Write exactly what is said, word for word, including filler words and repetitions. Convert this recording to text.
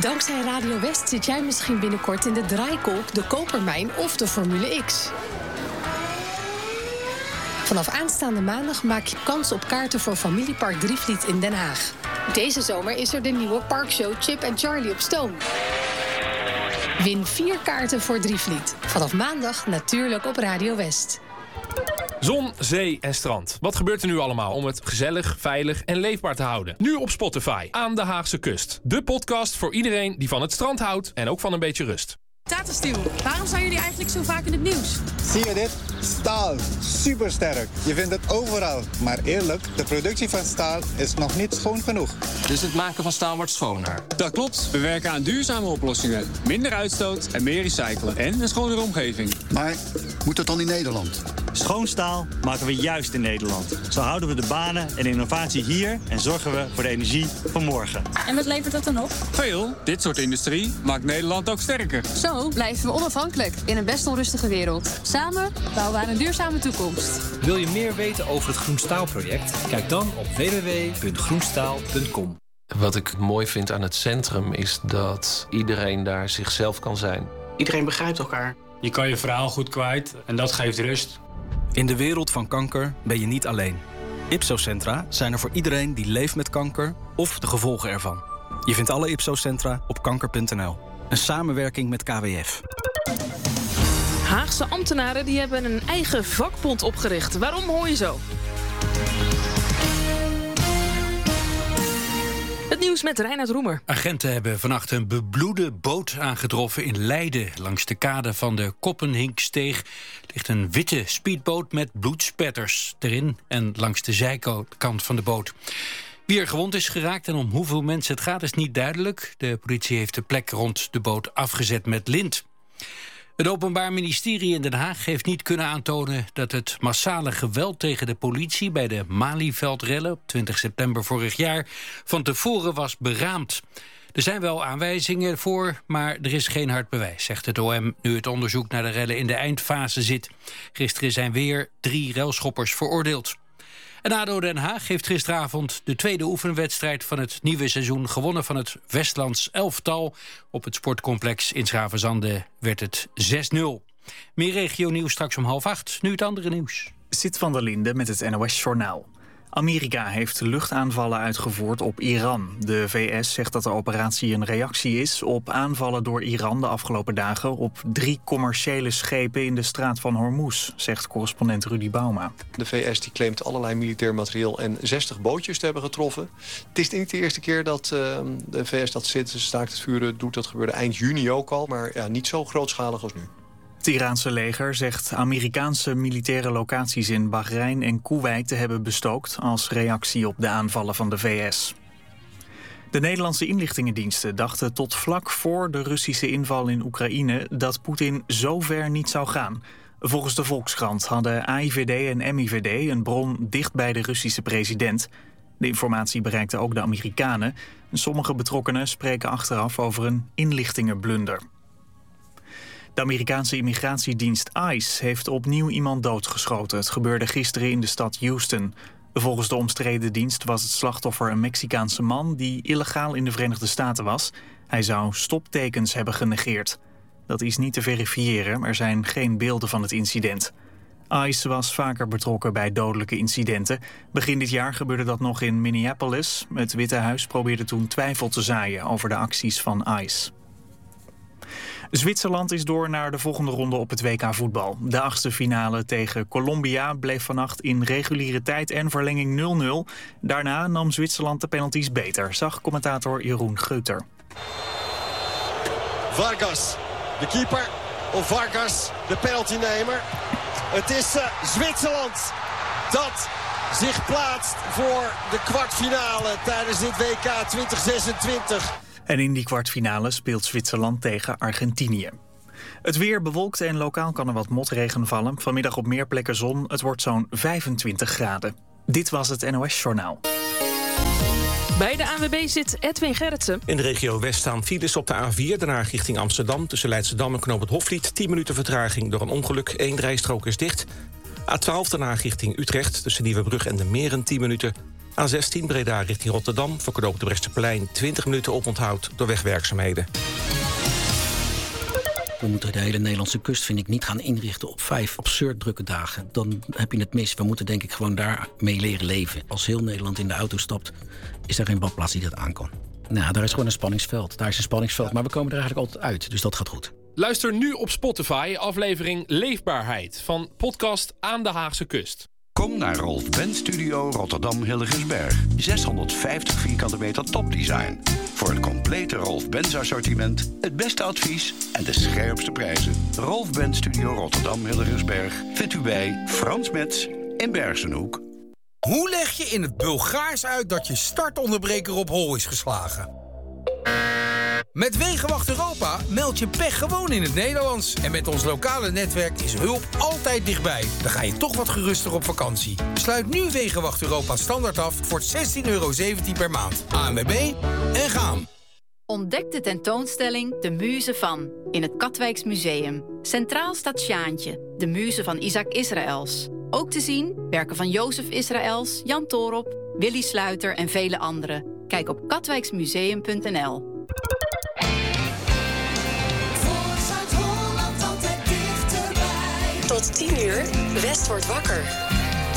Dankzij Radio West zit jij misschien binnenkort in de Draaikolk, de Kopermijn of de Formule X. Vanaf aanstaande maandag maak je kans op kaarten voor Familiepark Drievliet in Den Haag. Deze zomer is er de nieuwe parkshow Chip en Charlie op stoom. Win vier kaarten voor Drievliet. Vanaf maandag natuurlijk op Radio West. Zon, zee en strand. Wat gebeurt er nu allemaal om het gezellig, veilig en leefbaar te houden? Nu op Spotify, Aan de Haagse Kust. De podcast voor iedereen die van het strand houdt en ook van een beetje rust. Tata Steel, waarom zijn jullie eigenlijk zo vaak in het nieuws? Zie je dit? Staal. Supersterk. Je vindt het overal. Maar eerlijk, de productie van staal is nog niet schoon genoeg. Dus het maken van staal wordt schoner? Dat klopt. We werken aan duurzame oplossingen. Minder uitstoot en meer recyclen. En een schonere omgeving. Maar moet dat dan in Nederland? Schoon staal maken we juist in Nederland. Zo houden we de banen en innovatie hier en zorgen we voor de energie van morgen. En wat levert dat dan op? Veel. Dit soort industrie maakt Nederland ook sterker. Zo blijven we onafhankelijk in een best onrustige wereld. Samen bouwen we aan een duurzame toekomst. Wil je meer weten over het Groen Staal-project? Kijk dan op w w w punt groenstaal punt com. Wat ik mooi vind aan het centrum is dat iedereen daar zichzelf kan zijn. Iedereen begrijpt elkaar. Je kan je verhaal goed kwijt en dat geeft rust. In de wereld van kanker ben je niet alleen. Ipso-centra zijn er voor iedereen die leeft met kanker of de gevolgen ervan. Je vindt alle Ipso-centra op kanker punt n l. Een samenwerking met K W F. Haagse ambtenaren die hebben een eigen vakbond opgericht. Waarom hoor je zo? Het nieuws met Reinhard Roemer. Agenten hebben vannacht een bebloede boot aangetroffen in Leiden. Langs de kade van de Koppenhinksteeg ligt een witte speedboot met bloedspetters erin en langs de zijkant van de boot. Wie er gewond is geraakt en om hoeveel mensen het gaat is niet duidelijk. De politie heeft de plek rond de boot afgezet met lint. Het Openbaar Ministerie in Den Haag heeft niet kunnen aantonen dat het massale geweld tegen de politie bij de Malieveld-rellen op twintig september vorig jaar van tevoren was beraamd. Er zijn wel aanwijzingen voor, maar er is geen hard bewijs, zegt het O M nu het onderzoek naar de rellen in de eindfase zit. Gisteren zijn weer drie relschoppers veroordeeld. En A D O Den Haag heeft gisteravond de tweede oefenwedstrijd van het nieuwe seizoen gewonnen van het Westlands elftal. Op het sportcomplex in Schravenzande werd het zes nul. Meer regionieuws straks om half acht, nu het andere nieuws. Sit van der Linde met het N O S-journaal. Amerika heeft luchtaanvallen uitgevoerd op Iran. De V S zegt dat de operatie een reactie is op aanvallen door Iran de afgelopen dagen op drie commerciële schepen in de straat van Hormuz, zegt correspondent Rudy Bauma. De V S die claimt allerlei militair materieel en zestig bootjes te hebben getroffen. Het is niet de eerste keer dat uh, de V S dat zit, staakt het vuren doet. Dat gebeurde eind juni ook al, maar ja, niet zo grootschalig als nu. Het Iraanse leger zegt Amerikaanse militaire locaties in Bahrein en Koeweit te hebben bestookt als reactie op de aanvallen van de V S. De Nederlandse inlichtingendiensten dachten tot vlak voor de Russische inval in Oekraïne dat Poetin zo ver niet zou gaan. Volgens de Volkskrant hadden A I V D en M I V D een bron dicht bij de Russische president. De informatie bereikte ook de Amerikanen. Sommige betrokkenen spreken achteraf over een inlichtingenblunder. De Amerikaanse immigratiedienst ICE heeft opnieuw iemand doodgeschoten. Het gebeurde gisteren in de stad Houston. Volgens de omstreden dienst was het slachtoffer een Mexicaanse man die illegaal in de Verenigde Staten was. Hij zou stoptekens hebben genegeerd. Dat is niet te verifiëren, er zijn geen beelden van het incident. ICE was vaker betrokken bij dodelijke incidenten. Begin dit jaar gebeurde dat nog in Minneapolis. Het Witte Huis probeerde toen twijfel te zaaien over de acties van ICE. Zwitserland is door naar de volgende ronde op het W K voetbal. De achtste finale tegen Colombia bleef vannacht in reguliere tijd en verlenging nul nul. Daarna nam Zwitserland de penalties beter, zag commentator Jeroen Geuter. Vargas, de keeper, of Vargas, de penaltynemer. Het is uh, Zwitserland dat zich plaatst voor de kwartfinale tijdens dit W K twintig zesentwintig. En in die kwartfinale speelt Zwitserland tegen Argentinië. Het weer bewolkt en lokaal kan er wat motregen vallen. Vanmiddag op meer plekken zon. Het wordt zo'n vijfentwintig graden. Dit was het N O S-journaal. Bij de A N W B zit Edwin Gerritsen. In de regio West staan files op de A vier, daarna richting Amsterdam. Tussen Leidschendam en Knoop het Hofvliet. tien minuten vertraging door een ongeluk. Eén rijstrook is dicht. A twaalf daarna richting Utrecht. Tussen Nieuwebrug en de Meren tien minuten. A zestien Breda richting Rotterdam voor knooppunt Brechtseplein twintig minuten oponthoud door wegwerkzaamheden. We moeten de hele Nederlandse kust, vind ik, niet gaan inrichten op vijf absurd drukke dagen. Dan heb je het mis. We moeten denk ik gewoon daarmee leren leven. Als heel Nederland in de auto stapt, is er geen badplaats die dat aan kan. Nou, daar is gewoon een spanningsveld. Daar is een spanningsveld, maar we komen er eigenlijk altijd uit. Dus dat gaat goed. Luister nu op Spotify aflevering Leefbaarheid van podcast Aan de Haagse Kust. Kom naar Rolf Benz Studio Rotterdam Hillegersberg. zeshonderdvijftig vierkante meter topdesign. Voor het complete Rolf Benz assortiment, het beste advies en de scherpste prijzen. Rolf Benz Studio Rotterdam Hillegersberg vindt u bij Frans Metz in Bergsenhoek. Hoe leg je in het Bulgaars uit dat je startonderbreker op hol is geslagen? Met Wegenwacht Europa meld je pech gewoon in het Nederlands. En met ons lokale netwerk is hulp altijd dichtbij. Dan ga je toch wat geruster op vakantie. Sluit nu Wegenwacht Europa standaard af voor zestien euro zeventien per maand. A N W B en gaan. Ontdek de tentoonstelling De Muze van in het Katwijks Museum. Centraal staat Sjaantje, de muze van Isaac Israëls. Ook te zien werken van Jozef Israëls, Jan Toorop, Willy Sluiter en vele anderen. Kijk op katwijksmuseum punt n l. Tot tien uur, West wordt wakker.